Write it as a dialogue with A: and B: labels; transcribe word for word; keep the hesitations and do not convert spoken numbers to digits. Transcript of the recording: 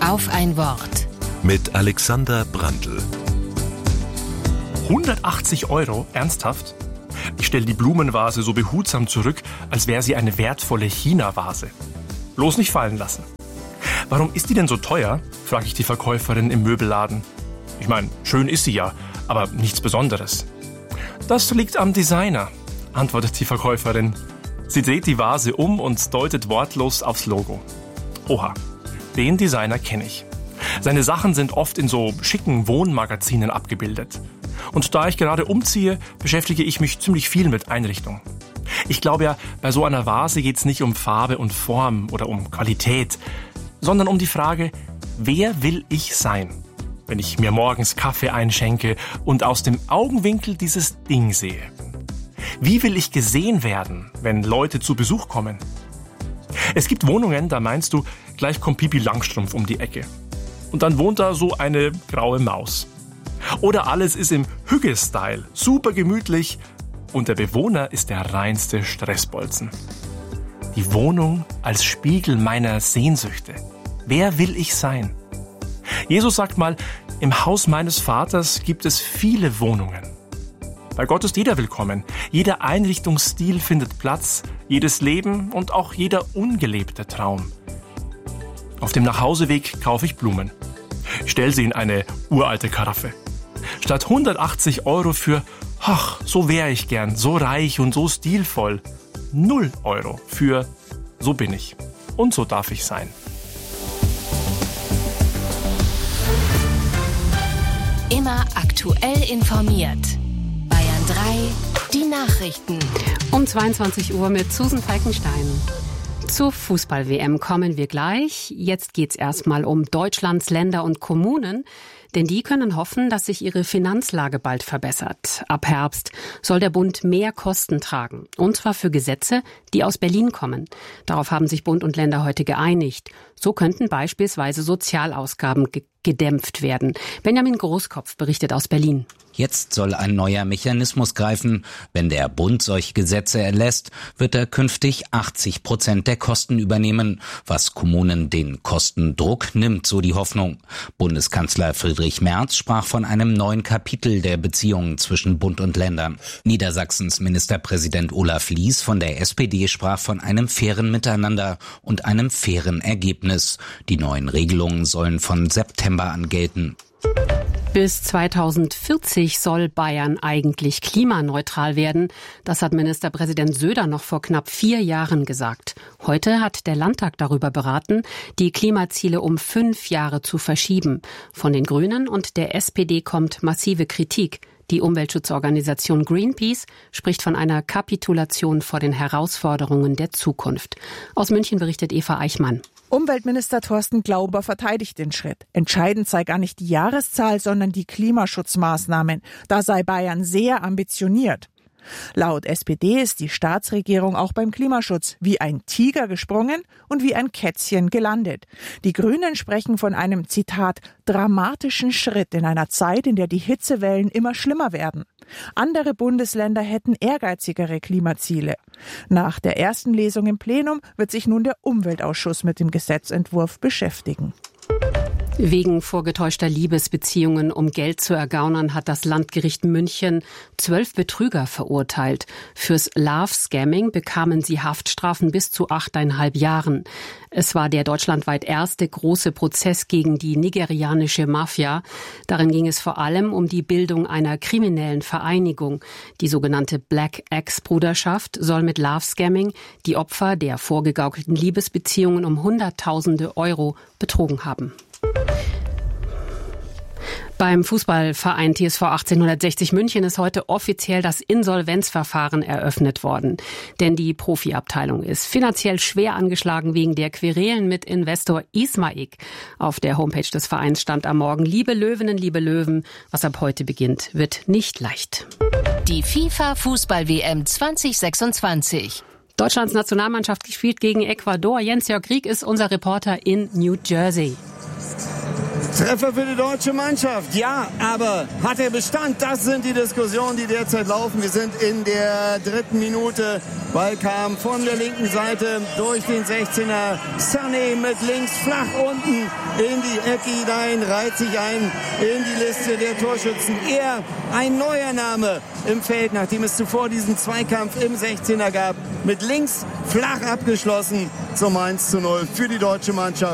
A: Auf ein Wort.
B: Mit Alexander Brandl.
C: hundertachtzig Euro? Ernsthaft? Ich stelle die Blumenvase so behutsam zurück, als wäre sie eine wertvolle China-Vase. Bloß nicht fallen lassen. Warum ist die denn so teuer? Frage ich die Verkäuferin im Möbelladen. Ich meine, schön ist sie ja, aber nichts Besonderes. Das liegt am Designer, antwortet die Verkäuferin. Sie dreht die Vase um und deutet wortlos aufs Logo. Oha, den Designer kenne ich. Seine Sachen sind oft in so schicken Wohnmagazinen abgebildet. Und da ich gerade umziehe, beschäftige ich mich ziemlich viel mit Einrichtung. Ich glaube ja, bei so einer Vase geht es nicht um Farbe und Form oder um Qualität, sondern um die Frage, wer will ich sein, wenn ich mir morgens Kaffee einschenke und aus dem Augenwinkel dieses Ding sehe? Wie will ich gesehen werden, wenn Leute zu Besuch kommen? Es gibt Wohnungen, da meinst du, gleich kommt Pipi Langstrumpf um die Ecke. Und dann wohnt da so eine graue Maus. Oder alles ist im Hügge-Style, super gemütlich und der Bewohner ist der reinste Stressbolzen. Die Wohnung als Spiegel meiner Sehnsüchte. Wer will ich sein? Jesus sagt mal, im Haus meines Vaters gibt es viele Wohnungen. Bei Gott ist jeder willkommen. Jeder Einrichtungsstil findet Platz, jedes Leben und auch jeder ungelebte Traum. Auf dem Nachhauseweg kaufe ich Blumen. Ich stelle sie in eine uralte Karaffe. Statt hundertachtzig Euro für, ach, so wäre ich gern, so reich und so stilvoll, null Euro für, so bin ich und so darf ich sein.
A: Immer aktuell informiert. Bayern drei, die Nachrichten.
D: Um zweiundzwanzig Uhr mit Susan Falkenstein. Zur Fußball-W M kommen wir gleich. Jetzt geht's erstmal um Deutschlands Länder und Kommunen. Denn die können hoffen, dass sich ihre Finanzlage bald verbessert. Ab Herbst soll der Bund mehr Kosten tragen. Und zwar für Gesetze, die aus Berlin kommen. Darauf haben sich Bund und Länder heute geeinigt. So könnten beispielsweise Sozialausgaben ge- gedämpft werden. Benjamin Großkopf berichtet aus Berlin.
E: Jetzt soll ein neuer Mechanismus greifen. Wenn der Bund solche Gesetze erlässt, wird er künftig achtzig Prozent der Kosten übernehmen, was Kommunen den Kostendruck nimmt, so die Hoffnung. Bundeskanzler Friedrich Merz sprach von einem neuen Kapitel der Beziehungen zwischen Bund und Ländern. Niedersachsens Ministerpräsident Olaf Lies von der S P D sprach von einem fairen Miteinander und einem fairen Ergebnis. Die neuen Regelungen sollen von September an gelten.
D: Bis zweitausendvierzig soll Bayern eigentlich klimaneutral werden. Das hat Ministerpräsident Söder noch vor knapp vier Jahren gesagt. Heute hat der Landtag darüber beraten, die Klimaziele um fünf Jahre zu verschieben. Von den Grünen und der S P D kommt massive Kritik. Die Umweltschutzorganisation Greenpeace spricht von einer Kapitulation vor den Herausforderungen der Zukunft. Aus München berichtet Eva Eichmann.
F: Umweltminister Thorsten Glauber verteidigt den Schritt. Entscheidend sei gar nicht die Jahreszahl, sondern die Klimaschutzmaßnahmen. Da sei Bayern sehr ambitioniert. Laut S P D ist die Staatsregierung auch beim Klimaschutz wie ein Tiger gesprungen und wie ein Kätzchen gelandet. Die Grünen sprechen von einem, Zitat, dramatischen Schritt in einer Zeit, in der die Hitzewellen immer schlimmer werden. Andere Bundesländer hätten ehrgeizigere Klimaziele. Nach der ersten Lesung im Plenum wird sich nun der Umweltausschuss mit dem Gesetzentwurf beschäftigen.
D: Wegen vorgetäuschter Liebesbeziehungen um Geld zu ergaunern, hat das Landgericht München zwölf Betrüger verurteilt. Fürs Love-Scamming bekamen sie Haftstrafen bis zu achteinhalb Jahren. Es war der deutschlandweit erste große Prozess gegen die nigerianische Mafia. Darin ging es vor allem um die Bildung einer kriminellen Vereinigung. Die sogenannte Black Axe-Bruderschaft soll mit Love-Scamming die Opfer der vorgegaukelten Liebesbeziehungen um Hunderttausende Euro betrogen haben. Beim Fußballverein T S V achtzehnhundertsechzig München ist heute offiziell das Insolvenzverfahren eröffnet worden. Denn die Profiabteilung ist finanziell schwer angeschlagen wegen der Querelen mit Investor Ismaik. Auf der Homepage des Vereins stand am Morgen: Liebe Löwinnen, liebe Löwen, was ab heute beginnt, wird nicht leicht.
A: Die FIFA-Fußball-W M zwanzig sechsundzwanzig.
D: Deutschlands Nationalmannschaft spielt gegen Ecuador. Jens-Jörg Rieck ist unser Reporter in New Jersey.
G: Treffer für die deutsche Mannschaft, ja, aber hat er Bestand? Das sind die Diskussionen, die derzeit laufen. Wir sind in der dritten Minute. Ball kam von der linken Seite durch den sechzehner. Sané mit links flach unten in die Ecke hinein, reiht sich ein in die Liste der Torschützen. Er, ein neuer Name im Feld, nachdem es zuvor diesen Zweikampf im sechzehner gab. Mit links flach abgeschlossen zum eins zu null für die deutsche Mannschaft.